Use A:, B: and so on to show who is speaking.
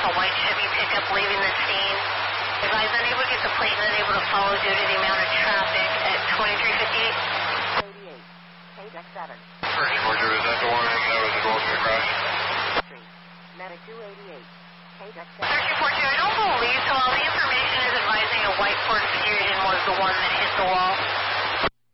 A: with a white Chevy pickup leaving the scene. Advised unable to get the plate and unable to follow due to the amount of traffic at 2358.
B: 88, Deck 7.
C: First Georgia, is that the one that was involved in the crash?
B: Street, Meta 288, Deck 7.
A: Search report 2, I don't believe so. All the information is advising a white Ford Fusion was the one that hit the wall.